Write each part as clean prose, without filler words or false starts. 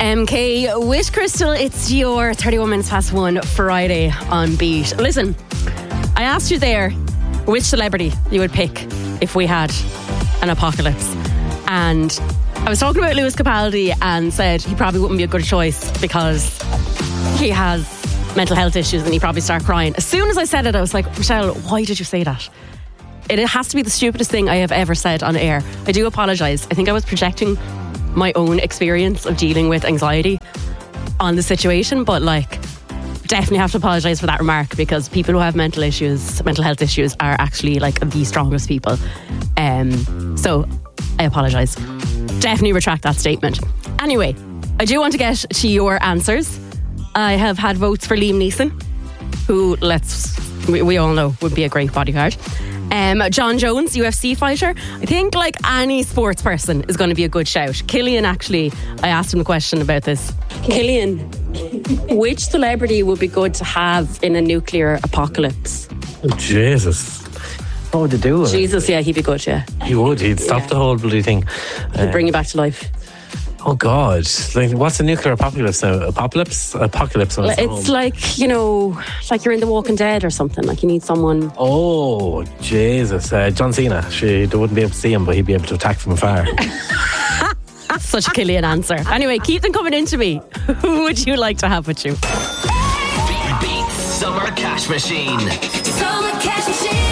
MK with Crystal. It's your 31 minutes past 1 Friday on Beat. Listen, I asked you there which celebrity you would pick if we had an apocalypse. And I was talking about Lewis Capaldi and said he probably wouldn't be a good choice because he has mental health issues and he'd probably start crying. As soon as I said it, I was like, Michelle, why did you say that? It has to be the stupidest thing I have ever said on air. I do apologise. I think I was projecting my own experience of dealing with anxiety on the situation, but definitely have to apologise for that remark, because people who have mental health issues are actually the strongest people. So I apologise. Definitely retract that statement. Anyway, I do want to get to your answers. I have had votes for Liam Neeson, who we all know would be a great bodyguard. John Jones, UFC fighter. I think any sports person is going to be a good shout. Killian, actually, I asked him a question about this. Killian, which celebrity would be good to have in a nuclear apocalypse? Oh, Jesus. What would they do? Jesus, yeah, he'd be good, yeah. He would. He'd stop the whole bloody thing. He'd bring you back to life. Oh, God. What's a nuclear apocalypse now? Apocalypse? Apocalypse. It's like you're in The Walking Dead or something. You need someone. Oh, Jesus. John Cena. They wouldn't be able to see him, but he'd be able to attack from afar. Such a Killian answer. Anyway, keep them coming into me. Who would you like to have with you? Beat Summer Cash Machine. Summer Cash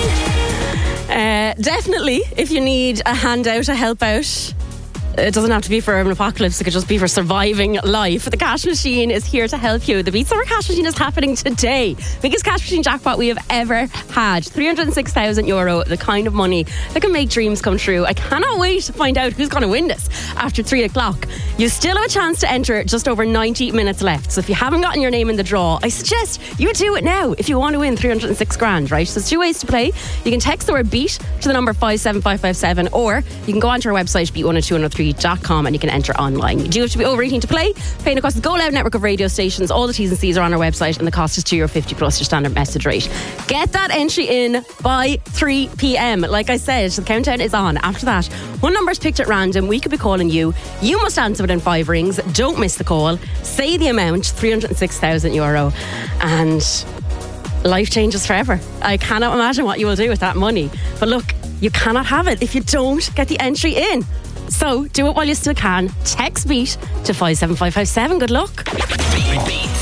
Machine. Definitely, if you need a handout, a help out. It doesn't have to be for an apocalypse. It could just be for surviving life. The Cash Machine is here to help you. The Beat Summer Cash Machine is happening today. Biggest Cash Machine jackpot we have ever had. €306,000, the kind of money that can make dreams come true. I cannot wait to find out who's going to win this after 3 o'clock. You still have a chance to enter, just over 90 minutes left. So if you haven't gotten your name in the draw, I suggest you do it now if you want to win 306 grand, right? So there's 2 ways to play. You can text the word BEAT to the number 57557, or you can go onto our website, beat102103.com, and you can enter online. You do have to be over 18 to play. Paying across the Go Loud network of radio stations. All the T's and C's are on our website, and the cost is €2.50 plus your standard message rate. Get that entry in by 3 p.m. Like I said, the countdown is on. After that, one number is picked at random. We could be calling you. You must answer within 5 rings. Don't miss the call. Say the amount, €306,000, and life changes forever. I cannot imagine what you will do with that money. But look, you cannot have it if you don't get the entry in. So do it while you still can. Text BEAT to 57557. Good luck. Beat